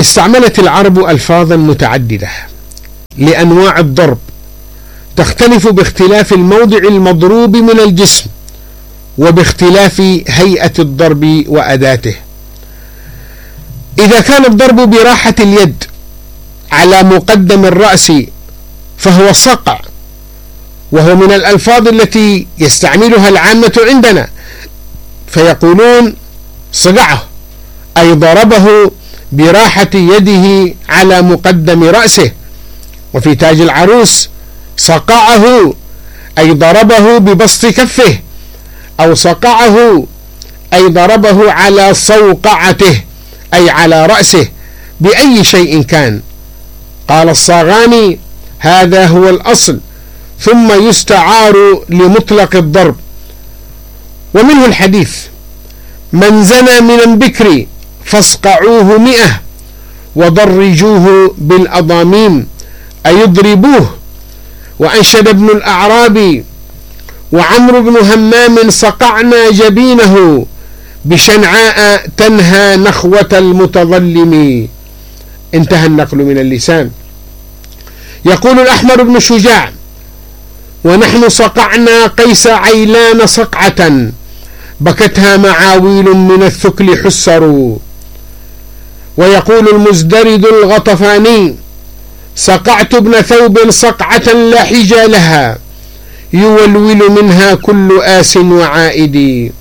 استعملت العرب ألفاظا متعددة لأنواع الضرب تختلف باختلاف الموضع المضروب من الجسم وباختلاف هيئة الضرب وأداته. إذا كان الضرب براحة اليد على مقدم الرأس فهو صقع، وهو من الألفاظ التي يستعملها العامة عندنا، فيقولون صقعه أي ضربه براحة يده على مقدم رأسه. وفي تاج العروس صقعه أي ضربه ببسط كفه، أو صقعه أي ضربه على صوقعته أي على رأسه بأي شيء كان. قال الصاغاني: هذا هو الأصل، ثم يستعار لمطلق الضرب. ومنه الحديث: من زنى من البكر فاصقعوه 100 وضرجوه بالأضاميم أي اضربوه. وأنشد ابن الأعرابي: وعمرو بن همام صقعنا جبينه بشنعاء تنهى نخوة المتظلم. انتهى النقل من اللسان. يقول الأحمر بن شجاع: ونحن صقعنا قيس عيلان صقعة بكتها معاويل من الثكل حسروا. ويقول المزدرد الغطفاني: صقعت ابن ثوب صقعة لا حجى لها يولول منها كل آس وعائد.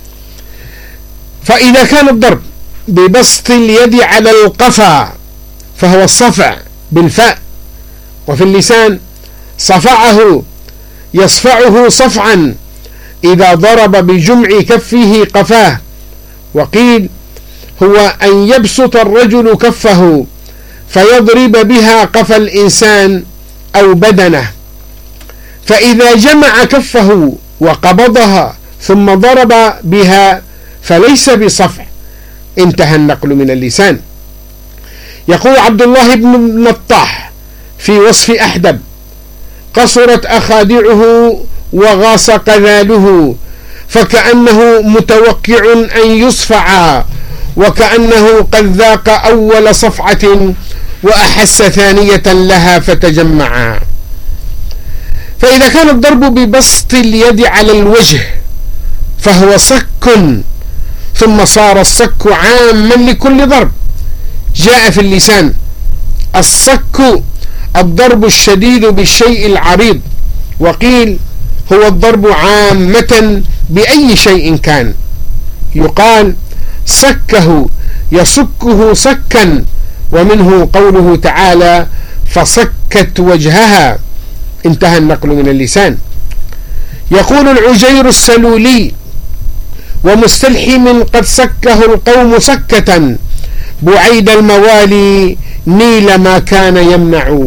فإذا كان الضرب ببسط اليد على القفا فهو الصفع بالفاء. وفي اللسان صفعه يصفعه صفعا إذا ضرب بجمع كفه قفاه. وقيل هو أن يبسط الرجل كفه فيضرب بها قفا الإنسان أو بدنه، فإذا جمع كفه وقبضها ثم ضرب بها فليس بصفع. انتهى النقل من اللسان. يقول عبد الله بن النطاح في وصف أحدب: قصرت أخادعه وغاص قذاله فكأنه متوقع أن يصفع وكأنه قد ذاق أول صفعة وأحس ثانية لها فتجمع. فإذا كان الضرب ببسط اليد على الوجه فهو صك، ثم صار الصك عاما لكل ضرب. جاء في اللسان: الصك الضرب الشديد بالشيء العريض. وقيل هو الضرب عامة بأي شيء كان. يقال صكه يصكه صكا، ومنه قوله تعالى: فصكت وجهها. انتهى النقل من اللسان. يقول العجير السلولي: ومستلحم قد سكه القوم سكة بعيد الموالي نيل ما كان يمنع.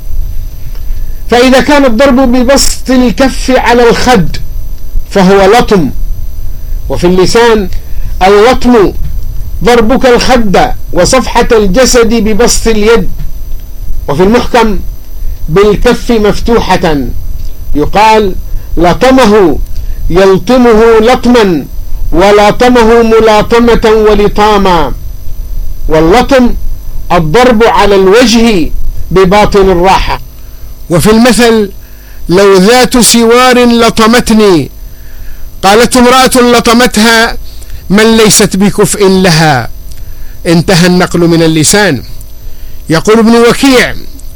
فإذا كان الضرب ببسط الكف على الخد فهو لطم. وفي اللسان اللطم ضربك الخد وصفحة الجسد ببسط اليد. وفي المحكم بالكف مفتوحة. يقال لطمه يلطمه لطما ولطمه ملاطمة ولطاما. واللطم الضرب على الوجه بباطن الراحة. وفي المثل: لو ذات سوار لطمتني، قالت امرأة لطمتها: من ليست بكفء لها. انتهى النقل من اللسان. يقول ابن وكيع: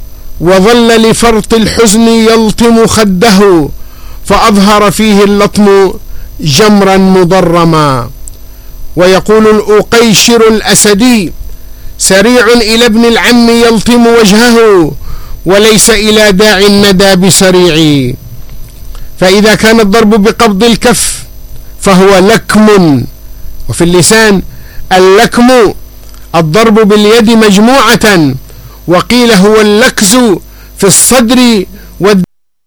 وظل لفرط الحزن يلطم خده فأظهر فيه اللطم جمرا مضرما. ويقول الأقيشر الأسدي: سريع إلى ابن العم يلطم وجهه وليس إلى داع الندى بسريع. فإذا كان الضرب بقبض الكف فهو لكم. وفي اللسان اللكم الضرب باليد مجموعة. وقيل هو اللكز في الصدر